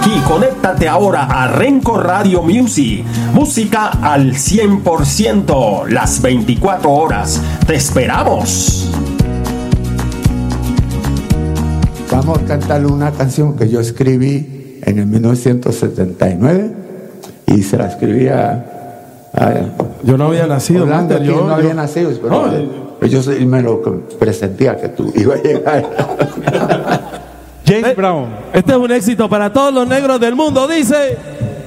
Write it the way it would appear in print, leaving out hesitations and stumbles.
aquí, conéctate ahora a Renco Radio Music. Música al 100%, las 24 horas. ¡Te esperamos! Vamos a cantarle una canción que yo escribí en el 1979 y se la escribía yo no había nacido. Orlando, yo no había nacido, pero yo me lo presentía que tú ibas a llegar. James Brown. Este es un éxito para todos los negros del mundo, dice...